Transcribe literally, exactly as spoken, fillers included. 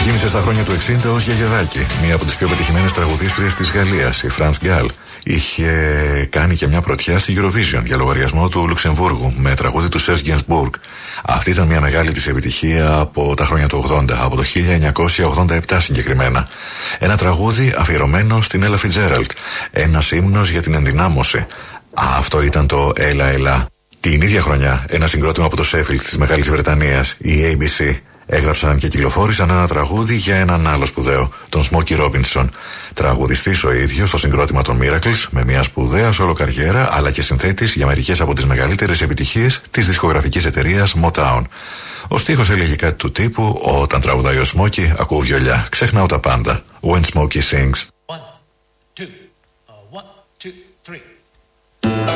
Ξεκίνησε στα χρόνια του εξήντα ως γιαγεδάκι. Μία από τις πιο πετυχημένες τραγουδίστριες της Γαλλίας, η France Gall. Είχε κάνει και μια πρωτιά στη Eurovision για λογαριασμό του Λουξεμβούργου με τραγούδι του Serge Gainsbourg. Αυτή ήταν μια μεγάλη της επιτυχία από τα χρόνια του ογδόντα, από το χίλια εννιακόσια ογδόντα επτά συγκεκριμένα. Ένα τραγούδι αφιερωμένο στην Ella Fitzgerald. Ένας ύμνος για την ενδυνάμωση. Αυτό ήταν το Έλα Έλα. Την ίδια χρονιά, ένα συγκρότημα από το Sheffield της Μεγάλης Βρετανίας, η έι μπι σι, έγραψαν και κυκλοφόρησαν ένα τραγούδι για έναν άλλο σπουδαίο, τον Smokey Robinson. Τραγουδιστής ο ίδιος στο συγκρότημα των Miracles, με μια σπουδαία σόλο καριέρα, αλλά και συνθέτης για μερικές από τις μεγαλύτερες επιτυχίες της δισκογραφικής εταιρείας Motown. Ο στίχος έλεγε κάτι του τύπου: όταν τραγουδάει ο Smokey, ακούω βιολιά. Ξεχνάω τα πάντα. When Smokey sings. One, two, uh, one, two, three.